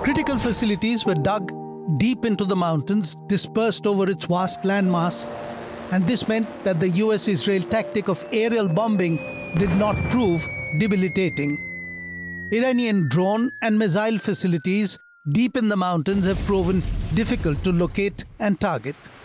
Critical facilities were dug deep into the mountains, dispersed over its vast landmass, and this meant that the US-Israel tactic of aerial bombing did not prove debilitating. Iranian drone and missile facilities deep in the mountains have proven difficult to locate and target.